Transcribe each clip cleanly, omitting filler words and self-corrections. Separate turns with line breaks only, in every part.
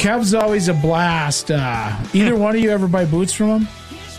Kev's always a blast. Either one of you ever buy boots from him?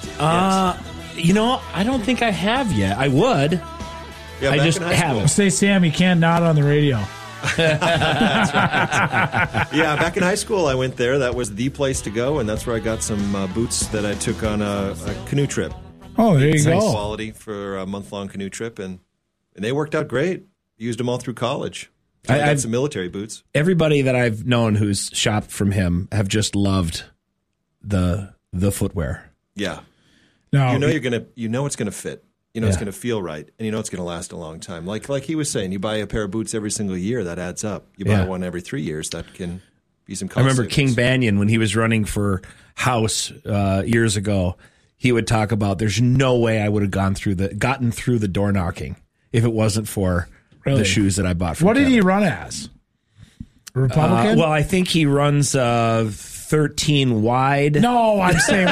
I don't think I have yet. I would.
Yeah,
I just haven't.
Say, Sam, you can't nod on the radio.
Yeah, back in high school, I went there. That was the place to go, and that's where I got some boots that I took on a canoe trip.
Oh, there you
Nice
go.
quality for a month-long canoe trip, and they worked out great. Used them all through college. I got some military boots.
Everybody that I've known who's shopped from him have just loved the footwear.
Yeah.
No,
You know it's gonna fit. You know it's gonna feel right, and you know it's gonna last a long time. Like he was saying, you buy a pair of boots every single year, that adds up. You buy one every 3 years, that can be some cost
I remember
savings.
King Banyan, when he was running for House years ago, he would talk about there's no way I would have gotten through the door knocking if it wasn't for the shoes that I bought from
What did
Kevin.
he run as? Republican?
Well, I think he runs 13 wide.
No, I'm saying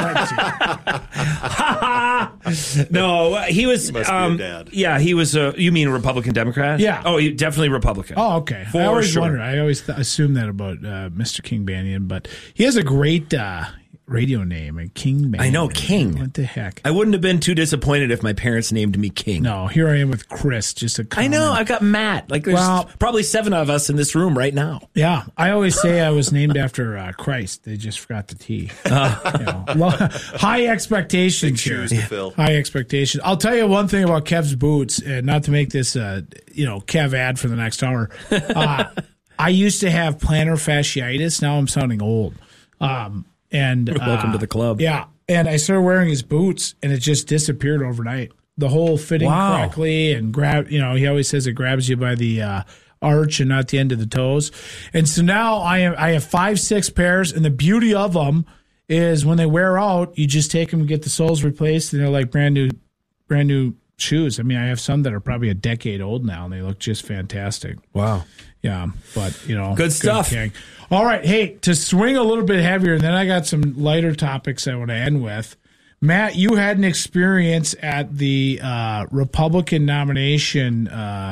No, he was.
He must be a dad.
Yeah, he was. You mean Republican Democrat?
Yeah.
Oh, he definitely Republican.
Oh, okay.
For
I always
sure.
wondered. I always assumed that about Mr. King Banyan, but he has a great radio name, and King Banyan.
I know, King.
What the heck?
I wouldn't have been too disappointed if my parents named me King.
No, here I am with Chris. Just a
I know.
comment.
I've got Matt. Like, there's probably 7 of us in this room right now.
Yeah, I always say I was named after Christ. They just forgot the T. High expectations here.
Shoes to fill.
High expectations. I'll tell you one thing about Kev's boots, and not to make this, Kev ad for the next hour. I used to have plantar fasciitis. Now I'm sounding old. And
Welcome to the club.
Yeah, and I started wearing his boots, and it just disappeared overnight. The whole fitting correctly and grab. He always says it grabs you by the arch and not the end of the toes. And so now I have 5-6 pairs, and the beauty of them is when they wear out, you just take them and get the soles replaced, and they're like brand new shoes. I mean, I have some that are probably a decade old now, and they look just fantastic.
Wow.
Yeah, but
Good stuff.
King. All right, hey, to swing a little bit heavier, and then I got some lighter topics I want to end with. Matt, you had an experience at the Republican nomination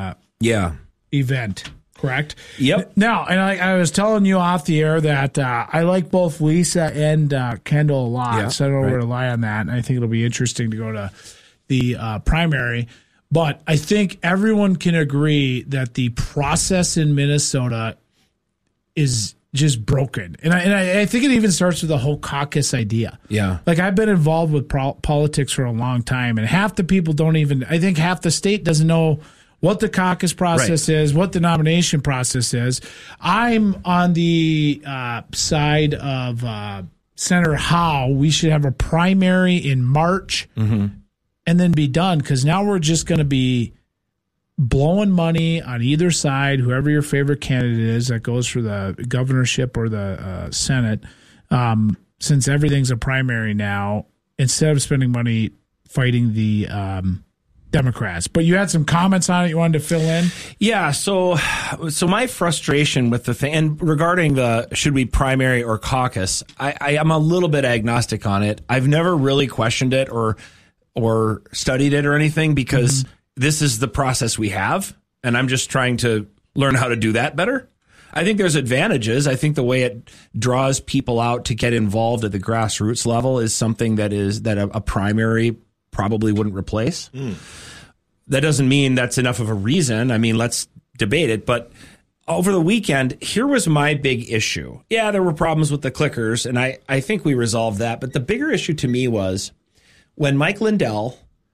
event, correct?
Yep.
Now, and I was telling you off the air that I like both Lisa and Kendall a lot, so I don't rely on that, and I think it'll be interesting to go to the primary. But I think everyone can agree that the process in Minnesota is just broken. And I think it even starts with the whole caucus idea.
Yeah.
Like, I've been involved with politics for a long time, and half the people I think half the state doesn't know what the caucus process is, what the nomination process is. I'm on the side of Senator Howe. We should have a primary in March. Mm-hmm. And then be done, because now we're just going to be blowing money on either side, whoever your favorite candidate is that goes for the governorship or the Senate, since everything's a primary now, instead of spending money fighting the Democrats. But you had some comments on it you wanted to fill in?
Yeah, so my frustration with the thing, and regarding the should we primary or caucus, I am a little bit agnostic on it. I've never really questioned it or studied it or anything, because this is the process we have, and I'm just trying to learn how to do that better. I think there's advantages. I think the way it draws people out to get involved at the grassroots level is something that a primary probably wouldn't replace. That doesn't mean that's enough of a reason. I mean, let's debate it. But over the weekend, here was my big issue. Yeah, there were problems with the clickers, and I think we resolved that. But the bigger issue to me was when Mike Lindell,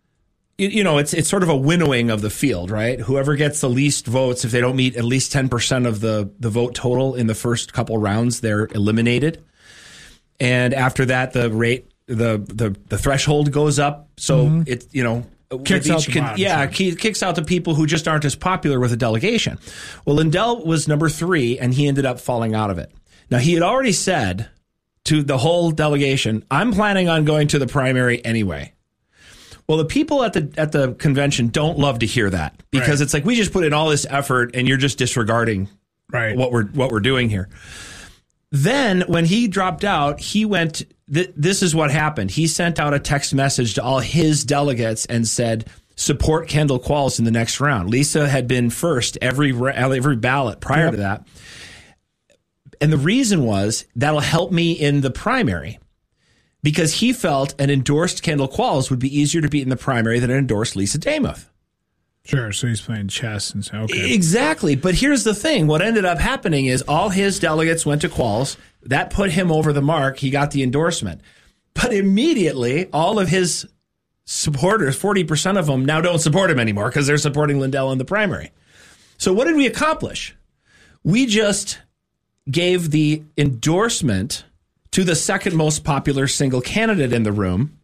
it's sort of a winnowing of the field, right? Whoever gets the least votes, if they don't meet at least 10% of the vote total in the first couple rounds, they're eliminated. And after that, the threshold goes up. So it,
Kicks out the bottom,
kicks out the people who just aren't as popular with the delegation. Well, Lindell was number 3, and he ended up falling out of it. Now, he had already said to the whole delegation, I'm planning on going to the primary anyway. Well, the people at the convention don't love to hear that, because it's like, we just put in all this effort and you're just disregarding what we're doing here. Then when he dropped out, he went, this is what happened. He sent out a text message to all his delegates and said, support Kendall Qualls in the next round. Lisa had been first every ballot prior to that. And the reason was that'll help me in the primary because he felt an endorsed Kendall Qualls would be easier to beat in the primary than an endorsed Lisa Demuth.
Sure, so he's playing chess and so okay.
Exactly, but here's the thing. What ended up happening is all his delegates went to Qualls. That put him over the mark. He got the endorsement. But immediately, all of his supporters, 40% of them, now don't support him anymore because they're supporting Lindell in the primary. So what did we accomplish? We just gave the endorsement to the second most popular single candidate in the room.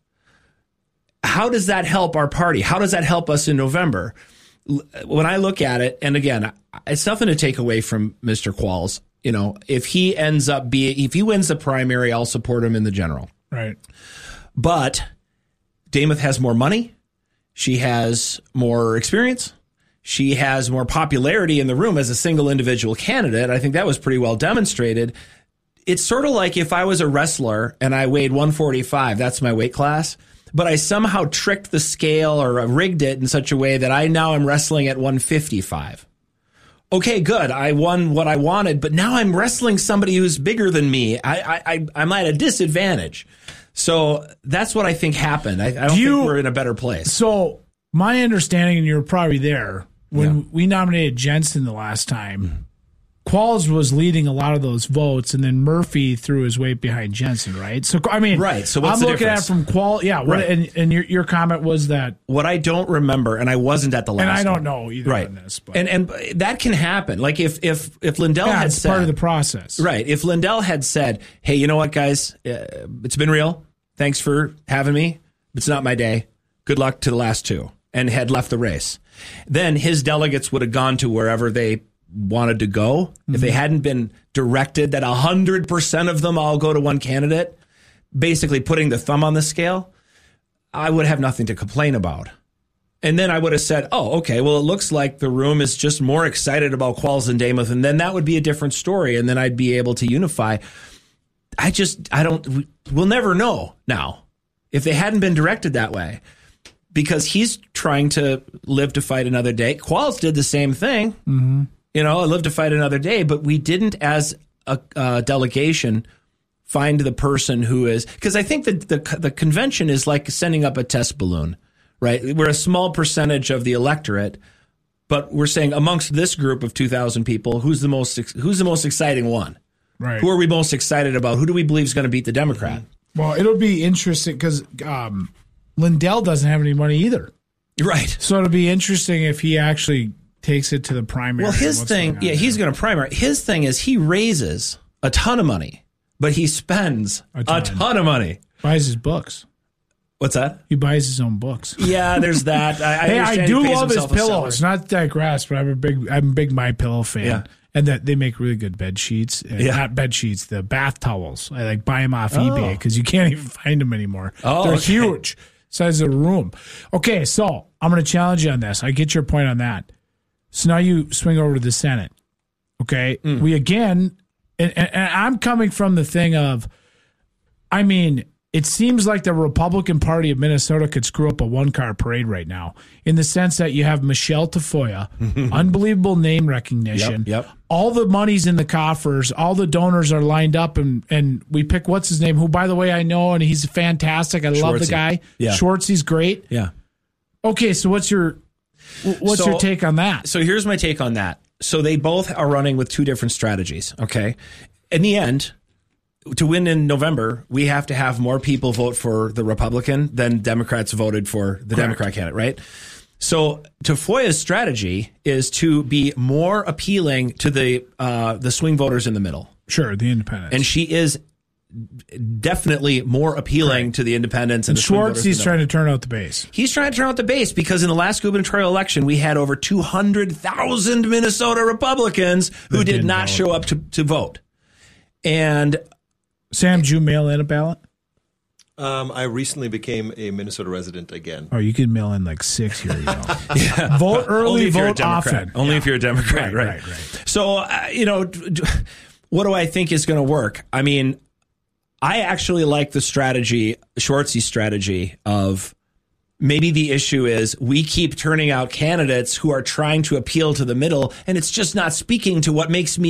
How does that help our party? How does that help us in November? When I look at it, and again, it's nothing to take away from Mr. Qualls. You know, if he ends up if he wins the primary, I'll support him in the general.
Right.
But Demuth has more money. She has more experience. She has more popularity in the room as a single individual candidate. I think that was pretty well demonstrated. It's sort of like if I was a wrestler and I weighed 145, that's my weight class, but I somehow tricked the scale or rigged it in such a way that I now am wrestling at 155. Okay, good. I won what I wanted, but now I'm wrestling somebody who's bigger than me. I'm at a disadvantage. So that's what I think happened. I don't think we're in a better place.
So my understanding, and you were probably there, when we nominated Jensen the last time, Qualls was leading a lot of those votes, and then Murphy threw his weight behind Jensen, right? So, I mean,
right. So what's
I'm
the
looking
difference?
at it from Qualls. Yeah,
right.
And your comment was that.
What I don't remember, and I wasn't at the last
and I don't
one.
know either
right.
on this. But.
And that can happen. Like if Lindell had
it's
said.
part of the process.
Right. If Lindell had said, hey, you know what, guys? It's been real. Thanks for having me. It's not my day. Good luck to the last two. And had left the race. Then his delegates would have gone to wherever they wanted to go. Mm-hmm. If they hadn't been directed that 100% of them all go to one candidate, basically putting the thumb on the scale, I would have nothing to complain about. And then I would have said, oh, okay, well, it looks like the room is just more excited about Qualls and Demuth, and then that would be a different story, and then I'd be able to unify. We'll never know now if they hadn't been directed that way. Because he's trying to live to fight another day. Qualls did the same thing. Mm-hmm. You know, live to fight another day, but we didn't, as a delegation, find the person who is. Because I think that the convention is like sending up a test balloon, right? We're a small percentage of the electorate, but we're saying amongst this group of 2,000 people, who's the most exciting one?
Right.
Who are we most excited about? Who do we believe is going to beat the Democrat?
Well, it'll be interesting because Lindell doesn't have any money either.
Right.
So it'll be interesting if he actually takes it to the primary.
Well, his thing, he's going to primary. His thing is he raises a ton of money, but he spends a ton of money.
Buys his books.
What's that?
He buys his own books.
Yeah, there's that.
I do love his pillows. Not to digress, but I'm a big MyPillow fan. Yeah. And that they make really good bed sheets. Not bed sheets, the bath towels. I buy them off eBay because you can't even find them anymore.
Oh,
they're huge. Size of a room. Okay, so I'm going to challenge you on this. I get your point on that. So now you swing over to the Senate. Okay, we again, and I'm coming from the thing of, I mean, it seems like the Republican Party of Minnesota could screw up a one-car parade right now in the sense that you have Michelle Tafoya, unbelievable name recognition.
Yep.
All the money's in the coffers. All the donors are lined up, and we pick what's his name, who, by the way, I know, and he's fantastic. I love the guy.
Yeah.
Schwartzy's great.
Yeah.
Okay, so what's your take on that?
So here's my take on that. So they both are running with two different strategies, okay? In the end, to win in November, we have to have more people vote for the Republican than Democrats voted for the Democrat candidate, right? So Tafoya's strategy is to be more appealing to the swing voters in the middle.
Sure, the independents.
And she is definitely more appealing to the independents. And
Schwartz, he's trying to turn out the base.
He's trying to turn out the base because in the last gubernatorial election, we had over 200,000 Minnesota Republicans who did not show up to vote. And
Sam, did you mail in a ballot?
I recently became a Minnesota resident again.
Oh, you can mail in like 6 here. Yeah. Vote early, vote often.
Only if you're a Democrat, right. So, what do I think is going to work? I mean, I actually like the strategy, Schwartzy's strategy of maybe the issue is we keep turning out candidates who are trying to appeal to the middle, and it's just not speaking to what makes me